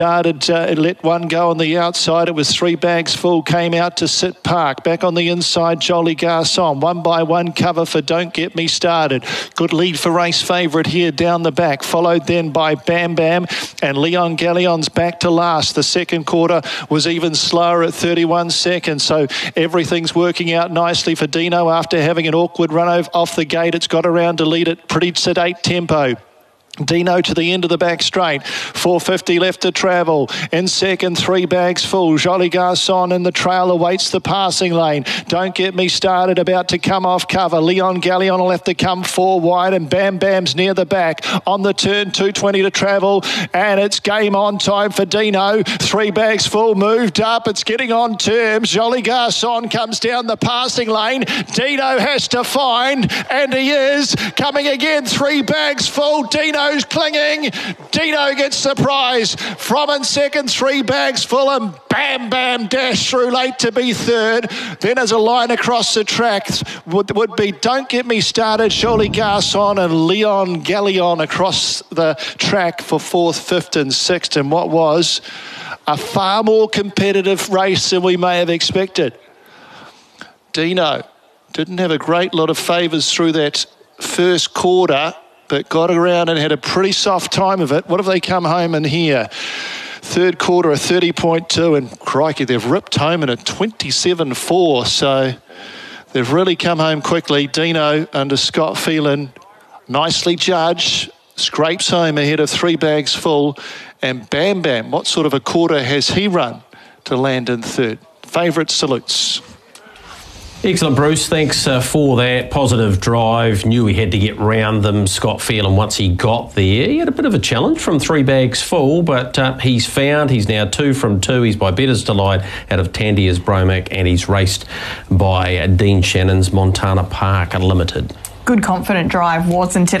Started, it let one go on the outside. It was 3 bags full, came out to Sit Park. Back on the inside, Jolly Garçon. 1 by 1 cover for Don't Get Me Started. Good lead for race favourite here down the back. Followed then by Bam Bam and Leon Gallion's back to last. The second quarter was even slower at 31 seconds. So everything's working out nicely for Dino after having an awkward run off the gate. It's got around to lead at pretty sedate tempo. Dino to the end of the back straight. 450 left to travel. In second, 3 bags full. Jolly Garçon in the trail awaits the passing lane. Don't Get Me Started about to come off cover. Leon Gallion will have to come 4 wide and Bam Bam's near the back. On the turn, 220 to travel and it's game on time for Dino. 3 bags full, moved up. It's getting on terms. Jolly Garçon comes down the passing lane. Dino has to find and he is coming again. 3 bags full. Dino's clinging. Dino gets the prize from in second, 3 bags full and Bam Bam dash through late to be third. Then as a line across the track would be Don't Get Me Started, Jolly Garçon and Leon Gallion across the track for 4th, 5th and 6th in what was a far more competitive race than we may have expected. Dino didn't have a great lot of favours through that first quarter, but got around and had a pretty soft time of it. What have they come home in here? Third quarter, a 30.2, and crikey, they've ripped home in a 27.4, so they've really come home quickly. Dino under Scott Phelan, nicely judged, scrapes home ahead of 3 bags full, and Bam Bam, what sort of a quarter has he run to land in third? Favourite salutes. Excellent, Bruce. Thanks for that positive drive. Knew he had to get round them, Scott Phelan, once he got there. He had a bit of a challenge from 3 bags full, but he's now 2 from 2. He's by Bettor's Delight out of Tandia's Bromac, and he's raced by Dean Shannon's Montana Park Unlimited. Good confident drive, Watson.